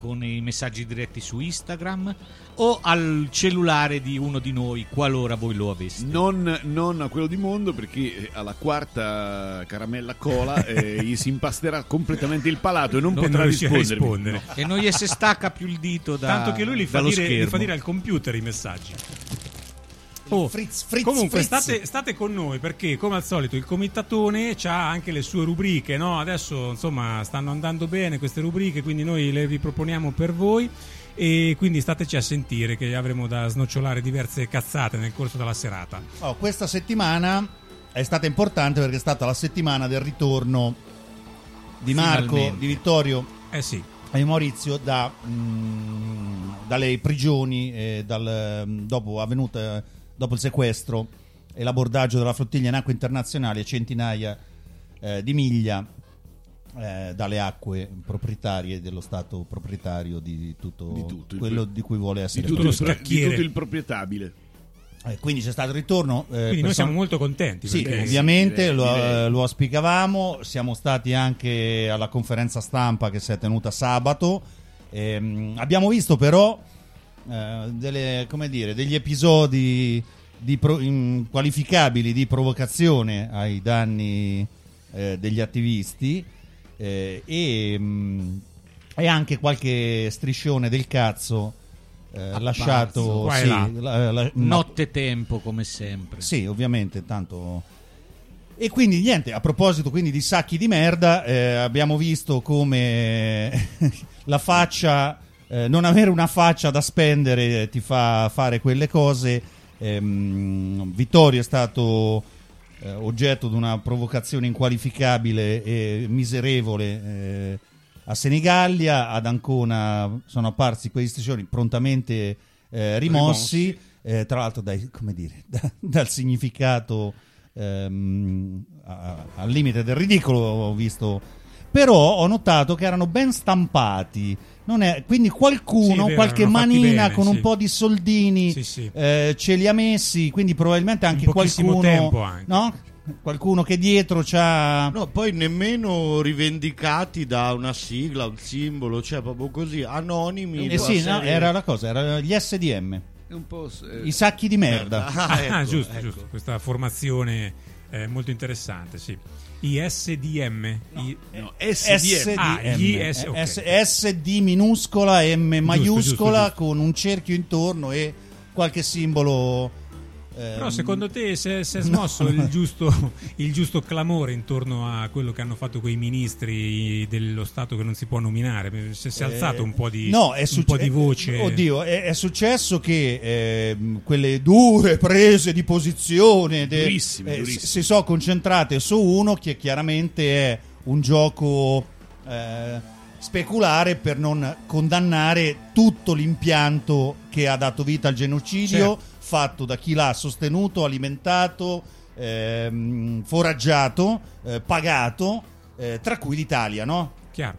con i messaggi diretti su Instagram o al cellulare di uno di noi qualora voi lo aveste? Non a quello di Mondo, perché alla quarta caramella cola gli si impasterà completamente il palato e non potrà rispondere. No. E non gli si stacca più il dito tanto che lui li fa schermo. dire al computer i messaggi. Comunque state con noi, perché come al solito il Comitatone c'ha anche le sue rubriche, no? Adesso insomma stanno andando bene queste rubriche, quindi noi le riproponiamo per voi e quindi stateci a sentire che avremo da snocciolare diverse cazzate nel corso della serata. Questa settimana è stata importante perché è stata la settimana del ritorno di Marco, di Vittorio e di Maurizio dalle prigioni dopo il sequestro e l'abordaggio della flottiglia in acque internazionali a centinaia di miglia dalle acque proprietarie dello Stato proprietario di tutto quello di cui vuole essere di tutto il proprietabile. Quindi c'è stato il ritorno. Quindi noi siamo molto contenti. Sì, ovviamente lo auspicavamo. Siamo stati anche alla conferenza stampa che si è tenuta sabato. Abbiamo visto però degli episodi qualificabili di provocazione ai danni degli attivisti e anche qualche striscione del cazzo lasciato nottetempo come sempre. Sì, ovviamente tanto. E quindi niente, a proposito quindi di sacchi di merda, abbiamo visto come la faccia, non avere una faccia da spendere ti fa fare quelle cose. Vittorio è stato oggetto di una provocazione inqualificabile e miserevole a Senigallia. Ad Ancona sono apparsi quei striscioni prontamente rimossi. Tra l'altro dal significato al limite del ridicolo, ho visto, però ho notato che erano ben stampati. Quindi qualcuno, qualche manina bene, con un po' di soldini ce li ha messi, quindi probabilmente anche qualcuno anche. No? Qualcuno che dietro c'ha. No, poi nemmeno rivendicati da una sigla, un simbolo, cioè proprio così anonimi. Era la cosa, erano gli SDM. Un po', i sacchi di merda. Ecco, giusto. Questa formazione è molto interessante, sì. I SDM. SD minuscola, M maiuscola, giusto. Con un cerchio intorno e qualche simbolo. Però secondo te si è smosso il giusto clamore intorno a quello che hanno fatto quei ministri dello Stato che non si può nominare? Si è alzato un po' di voce. Oddio, è successo che quelle dure prese di posizione durissime. si sono concentrate su uno che chiaramente è un gioco speculare per non condannare tutto l'impianto che ha dato vita al genocidio. Certo. Fatto da chi l'ha sostenuto, alimentato, foraggiato, pagato, tra cui l'Italia, no? Chiaro.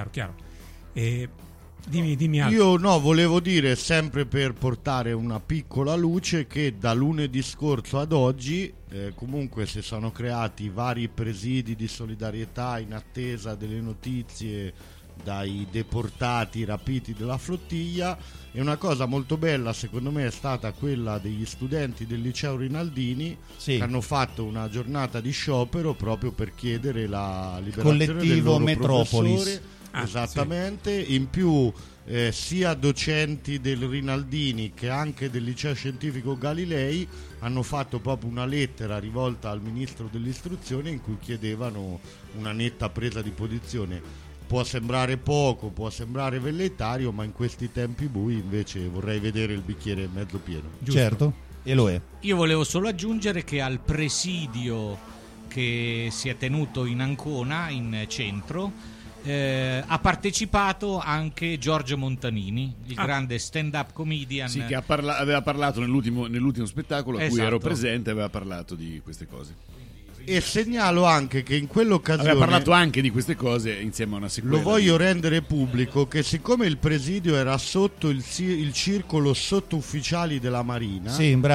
Dimmi altro. Io volevo dire, sempre per portare una piccola luce, che da lunedì scorso ad oggi comunque si sono creati vari presidi di solidarietà in attesa delle notizie dai deportati rapiti della flottiglia. E una cosa molto bella secondo me è stata quella degli studenti del liceo Rinaldini, che hanno fatto una giornata di sciopero proprio per chiedere la liberazione del loro Metropolis. Esattamente. In più sia docenti del Rinaldini che anche del liceo scientifico Galilei hanno fatto proprio una lettera rivolta al ministro dell'istruzione in cui chiedevano una netta presa di posizione. Può sembrare poco, può sembrare velleitario, ma in questi tempi bui invece vorrei vedere il bicchiere mezzo pieno. Giusto. Certo, e lo è. Io volevo solo aggiungere che al presidio che si è tenuto in Ancona, in centro, ha partecipato anche Giorgio Montanini, il grande stand-up comedian. Sì, che aveva parlato nell'ultimo spettacolo a cui ero presente, aveva parlato di queste cose. E segnalo anche che in quell'occasione aveva parlato anche di queste cose insieme a una sequela. Lo voglio rendere pubblico che siccome il presidio era sotto il circolo sottufficiali della Marina, sì, bravo,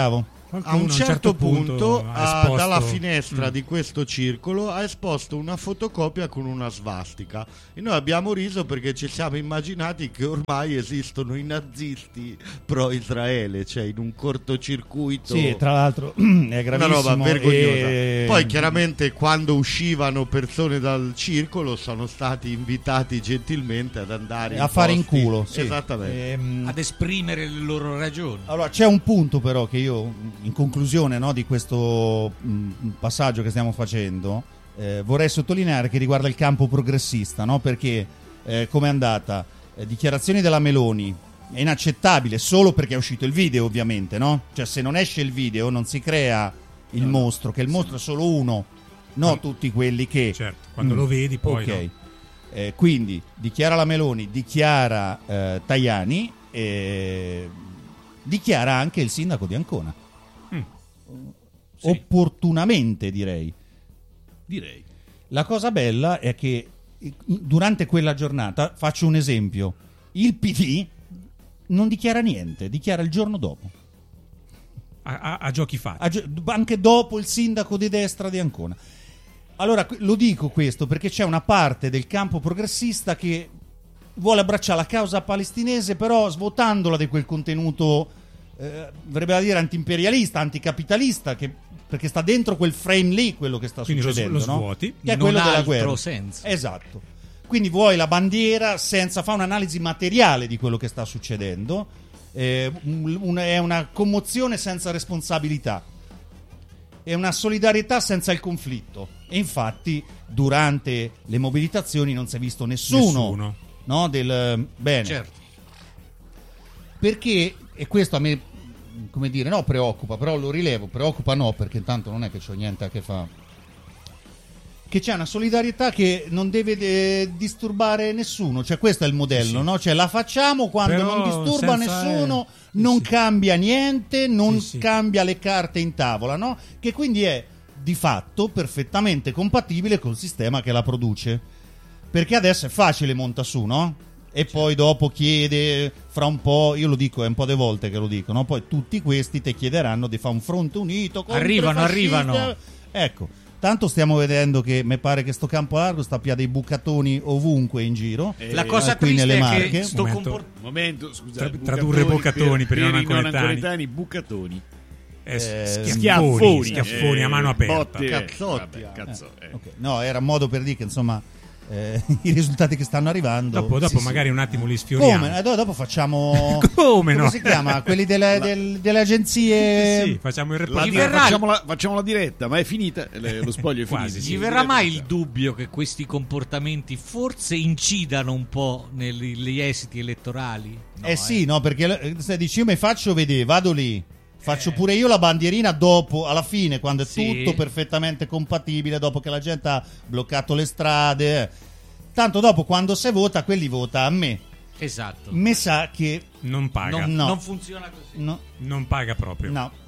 Qualcuno a un certo punto ha esposto- dalla finestra di questo circolo ha esposto una fotocopia con una svastica e noi abbiamo riso perché ci siamo immaginati che ormai esistono i nazisti pro Israele, cioè in un cortocircuito. Sì, tra l'altro è gravissimo. Una roba vergognosa. e- Poi chiaramente quando uscivano persone dal circolo sono stati invitati gentilmente ad andare a fare in posti- culo. Sì. Esattamente. ad esprimere le loro ragioni. Allora, c'è un punto però che io, in conclusione, no, di questo passaggio che stiamo facendo, vorrei sottolineare, che riguarda il campo progressista, no? Perché come è andata? Dichiarazioni della Meloni, è inaccettabile solo perché è uscito il video, ovviamente, no? Cioè, se non esce il video non si crea il mostro, che il mostro è solo uno, no tutti quelli che... Certo, quando lo vedi poi... Ok. no. Quindi dichiara la Meloni, dichiara Tajani, dichiara anche il sindaco di Ancona. Sì. Opportunamente, direi. La cosa bella è che durante quella giornata, faccio un esempio, il PD non dichiara niente, dichiara il giorno dopo. A giochi fatti. Anche dopo il sindaco di destra di Ancona. Allora, lo dico questo perché c'è una parte del campo progressista che vuole abbracciare la causa palestinese, però svuotandola di quel contenuto, vorrebbe da dire antiimperialista, anticapitalista, perché sta dentro quel frame lì quello che sta Quindi succedendo, lo no? svuoti. Che è Non quello ha della altro guerra. senso. Esatto. Quindi vuoi la bandiera senza fare un'analisi materiale di quello che sta succedendo. È una commozione senza responsabilità. È una solidarietà senza il conflitto. E infatti durante le mobilitazioni non si è visto nessuno. No, bene. Certo. Perché, e questo a me, come dire, no, preoccupa, però lo rilevo, preoccupa no, perché intanto non è che c'ho niente a che fare. Che c'è una solidarietà che non deve disturbare nessuno, cioè questo è il modello, Sì. no? Cioè la facciamo quando Però non disturba senza- nessuno, sì, non sì. cambia niente, non Sì, sì. cambia le carte in tavola, no? Che quindi è di fatto perfettamente compatibile col sistema che la produce. Perché adesso è facile monta su, no? E poi dopo chiede, fra un po', io lo dico, è un po' de volte che lo dico, no? Poi tutti questi ti chiederanno di fare un fronte unito contro i fascisti. Arrivano. Ecco, tanto stiamo vedendo che mi pare che sto campo largo sta più dei bucatoni ovunque in giro. La cosa qui triste nelle è Marche. che sto Momento. comportamento... Momento, scusate. Tradurre boccatoni per i non anconetani, bucatoni. Schiaffoni a mano aperta. Botte, Cazzotti, vabbè, cazzo, Ok. No, era modo per dire che insomma i risultati che stanno arrivando. Dopo Sì, magari sì. un attimo li sfioriamo. Come? Dopo facciamo. Come no? si chiama? Quelli delle agenzie. Sì, facciamo il La reportage. verrà- facciamo la diretta, ma è finita. Lo spoglio è Quasi, finito. sì. Gli verrà mai il dubbio che questi comportamenti forse incidano un po' negli esiti elettorali? No, Sì, no, perché se dici io mi faccio vedere, vado lì. Faccio pure io la bandierina dopo, alla fine, quando è Sì. tutto perfettamente compatibile, dopo che la gente ha bloccato le strade. Tanto dopo, quando si vota, quelli vota a me. Esatto. Mi sa che Non paga. No. Non funziona così. no, Non paga proprio. no.